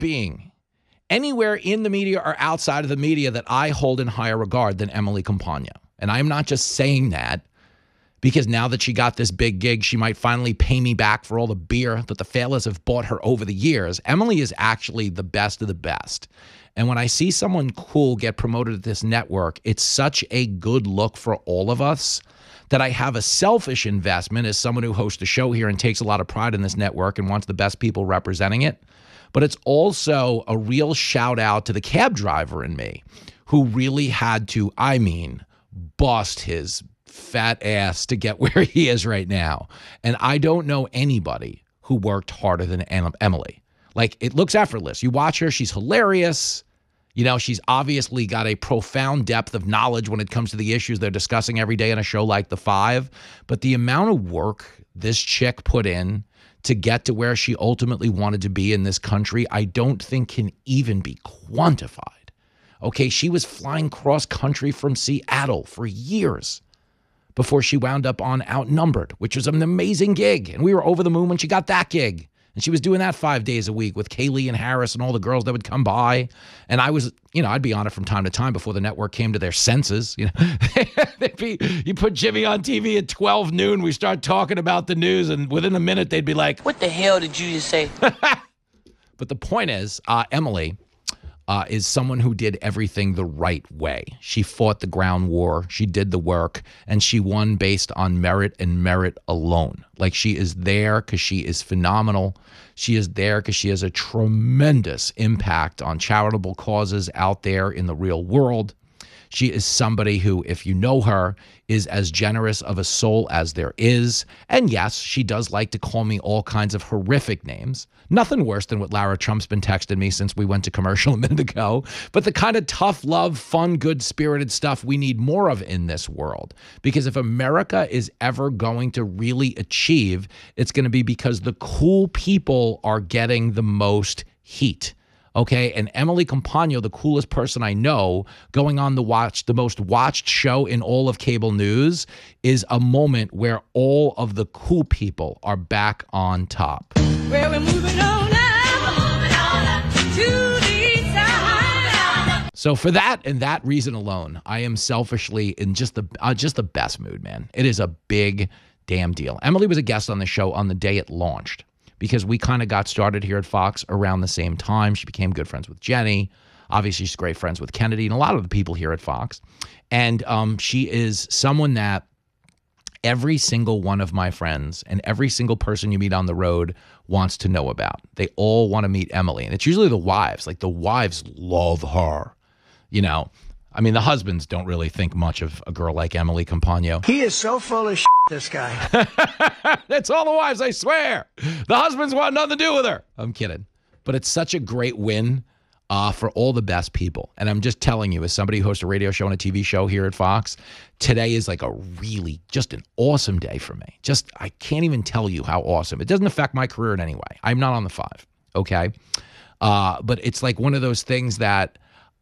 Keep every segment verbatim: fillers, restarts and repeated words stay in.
being anywhere in the media or outside of the media that I hold in higher regard than Emily Compagno. And I'm not just saying that because now that she got this big gig, she might finally pay me back for all the beer that the fellas have bought her over the years. Emily is actually the best of the best. And when I see someone cool get promoted at this network, it's such a good look for all of us that I have a selfish investment as someone who hosts a show here and takes a lot of pride in this network and wants the best people representing it. But it's also a real shout out to the cab driver in me who really had to, I mean, bust his fat ass to get where he is right now. And I don't know anybody who worked harder than Emily. Like, it looks effortless. You watch her, she's hilarious. You know, she's obviously got a profound depth of knowledge when it comes to the issues they're discussing every day on a show like The Five. But the amount of work this chick put in to get to where she ultimately wanted to be in this country, I don't think can even be quantified. Okay, she was flying cross country from Seattle for years before she wound up on Outnumbered, which was an amazing gig. And we were over the moon when she got that gig. And she was doing that five days a week with Kaylee and Harris and all the girls that would come by. And I was, you know, I'd be on it from time to time before the network came to their senses. You know, they'd be, you put Jimmy on T V at twelve noon, we start talking about the news, and within a minute they'd be like, "What the hell did you just say?" But the point is, uh, Emily uh, is someone who did everything the right way. She fought the ground war. She did the work, and she won based on merit and merit alone. Like, she is there because she is phenomenal. She is there because she has a tremendous impact on charitable causes out there in the real world. She is somebody who, if you know her, is as generous of a soul as there is. And yes, she does like to call me all kinds of horrific names. Nothing worse than what Lara Trump's been texting me since we went to commercial a minute ago. But the kind of tough love, fun, good-spirited stuff we need more of in this world. Because if America is ever going to really achieve, it's going to be because the cool people are getting the most heat. Okay, and Emily Compagno, the coolest person I know, going on the watch, the most watched show in all of cable news, is a moment where all of the cool people are back on top. Well, we're moving on now, moving on up to the side. So for that and that reason alone, I am selfishly in just the uh, just the best mood, man. It is a big damn deal. Emily was a guest on the show on the day it launched, because we kind of got started here at Fox around the same time. She became good friends with Jenny. Obviously, she's great friends with Kennedy and a lot of the people here at Fox. And um, she is someone that every single one of my friends and every single person you meet on the road wants to know about. They all want to meet Emily. And it's usually the wives. Like, the wives love her, you know. I mean, the husbands don't really think much of a girl like Emily Compagno. He is so full of shit, this guy. That's all the wives, I swear. The husbands want nothing to do with her. I'm kidding. But it's such a great win uh, for all the best people. And I'm just telling you, as somebody who hosts a radio show and a T V show here at Fox, today is like a really, just an awesome day for me. Just, I can't even tell you how awesome. It doesn't affect my career in any way. I'm not on the five, okay? Uh, but it's like one of those things that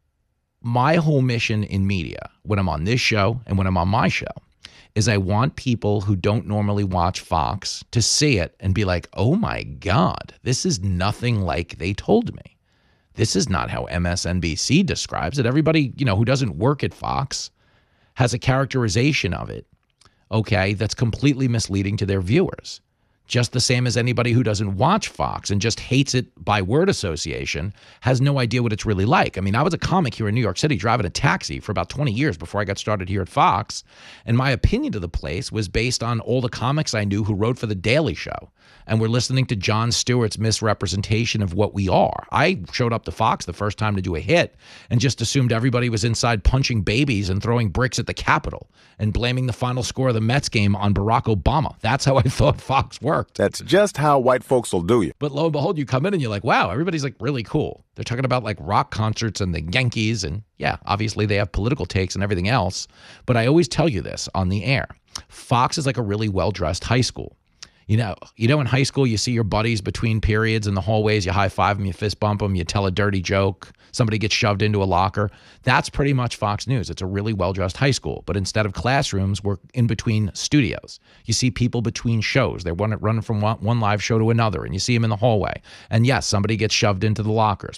my whole mission in media, when I'm on this show and when I'm on my show, is I want people who don't normally watch Fox to see it and be like, oh my God, this is nothing like they told me. This is not how M S N B C describes it. Everybody, you know, who doesn't work at Fox has a characterization of it, okay, that's completely misleading to their viewers. Just the same as anybody who doesn't watch Fox and just hates it by word association has no idea what it's really like. I mean, I was a comic here in New York City driving a taxi for about twenty years before I got started here at Fox. And my opinion of the place was based on all the comics I knew who wrote for The Daily Show and were listening to Jon Stewart's misrepresentation of what we are. I showed up to Fox the first time to do a hit and just assumed everybody was inside punching babies and throwing bricks at the Capitol and blaming the final score of the Mets game on Barack Obama. That's how I thought Fox worked. That's just how white folks will do you. But lo and behold, you come in and you're like, wow, everybody's like really cool. They're talking about like rock concerts and the Yankees. And yeah, obviously they have political takes and everything else. But I always tell you this on the air. Fox is like a really well-dressed high school. You know, you know, in high school, you see your buddies between periods in the hallways. You high five them, you fist bump them, you tell a dirty joke. Somebody gets shoved into a locker. That's pretty much Fox News. It's a really well-dressed high school. But instead of classrooms, we're in between studios. You see people between shows. They're running running from one, one live show to another, and you see them in the hallway. And yes, somebody gets shoved into the lockers.